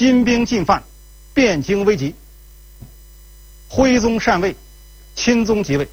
金兵进犯，汴京危急。徽宗禅位，钦宗即位。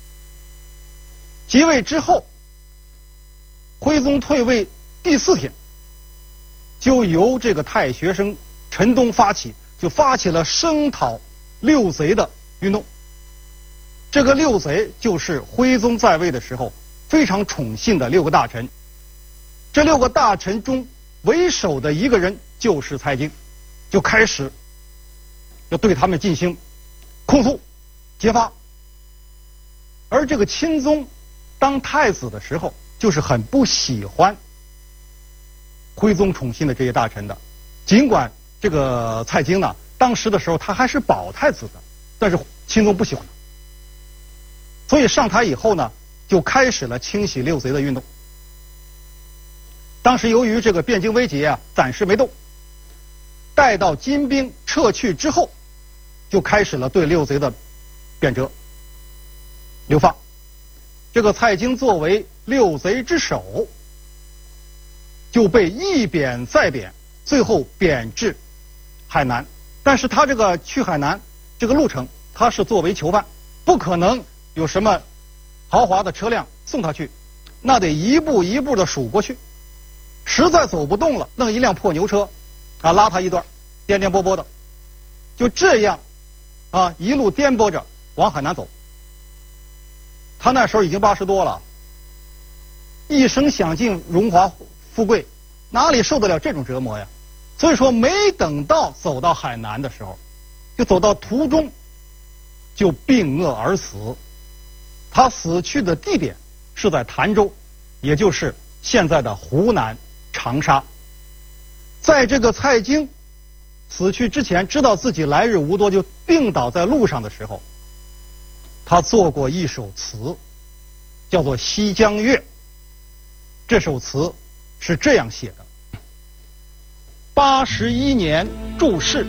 即位之后，徽宗退位第4天，就由这个太学生陈东发起了声讨六贼的运动。这个六贼就是徽宗在位的时候非常宠信的6个大臣。这6个大臣中为首的一个人就是蔡京，就开始要对他们进行控诉、揭发。而这个钦宗当太子的时候，就是很不喜欢徽宗宠信的这些大臣的。尽管这个蔡京呢，当时的时候他还是保太子的，但是钦宗不喜欢他，所以上台以后呢，就开始了清洗六贼的运动。当时由于这个汴京危急啊，暂时没动，待到金兵撤去之后，就开始了对六贼的贬谪、流放。这个蔡京作为六贼之首，就被一贬再贬，最后贬至海南。但是他这个去海南这个路程，他是作为囚犯，不可能有什么豪华的车辆送他去，那得一步一步的数过去。实在走不动了，弄一辆破牛车啊，拉他一段，颠颠簸簸的，就这样啊，一路颠簸着往海南走。他那时候已经80多了，一生享尽荣华富贵，哪里受得了这种折磨呀？所以说，没等到走到海南的时候，就走到途中就病饿而死。他死去的地点是在潭州，也就是现在的湖南长沙。在这个蔡京死去之前，知道自己来日无多，就病倒在路上的时候，他做过一首词，叫做《西江月》。这首词是这样写的：81年注释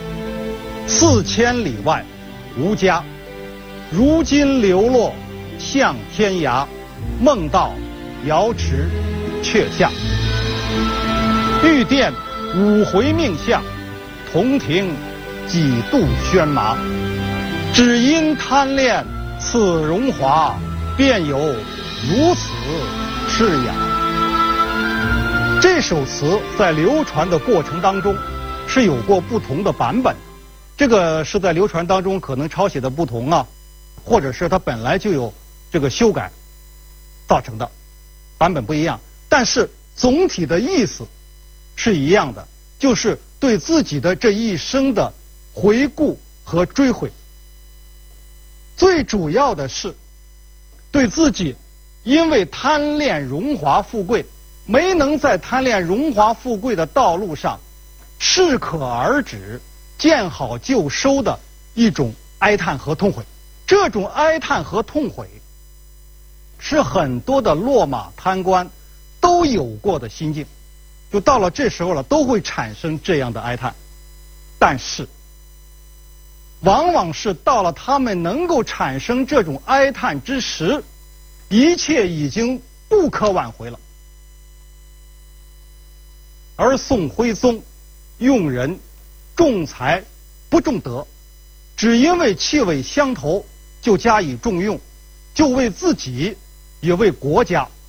，4000里外无家，如今流落向天涯，梦到瑶池却下。玉殿5回命相，铜庭几度喧麻。只因贪恋此荣华，便有如此痴哑。这首词在流传的过程当中是有过不同的版本，这个是在流传当中可能抄写的不同啊，或者是它本来就有这个修改造成的，版本不一样，但是总体的意思是一样的，就是对自己的这一生的回顾和追悔。最主要的是对自己因为贪恋荣华富贵，没能在贪恋荣华富贵的道路上适可而止，见好就收的一种哀叹和痛悔。这种哀叹和痛悔是很多的落马贪官都有过的心境，就到了这时候了，都会产生这样的哀叹。但是往往是到了他们能够产生这种哀叹之时，一切已经不可挽回了。而宋徽宗用人重才不重德，只因为气味相投就加以重用，就为自己也为国家